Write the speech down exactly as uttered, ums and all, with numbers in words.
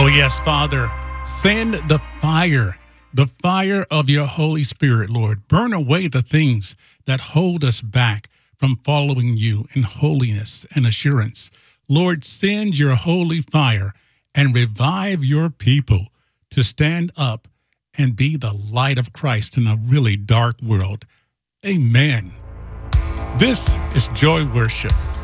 Oh, yes, Father, send the fire, the fire of your Holy Spirit, Lord. Burn away the things that hold us back from following you in holiness and assurance. Lord, send your holy fire and revive your people to stand up and be the light of Christ in a really dark world. Amen. This is Joy Worship.